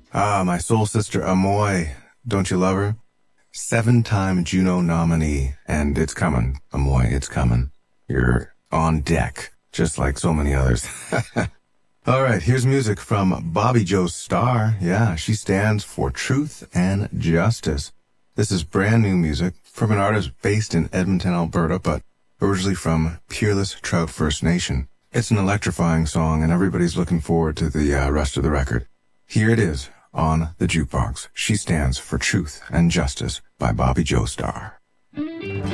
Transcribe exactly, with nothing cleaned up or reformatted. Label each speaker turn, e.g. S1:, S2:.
S1: Ah, my soul sister Amoy. Don't you love her? Seven-time Juno nominee, and it's coming, Amoy, it's coming. You're on deck, just like so many others. All right, here's music from Bobby Joe Starr. Yeah, she stands for truth and justice. This is brand new music from an artist based in Edmonton, Alberta, but originally from Peerless Trout First Nation. It's an electrifying song, and everybody's looking forward to the uh, rest of the record. Here it is on the jukebox. She Stands for Truth and Justice by Bobby Joe Starr.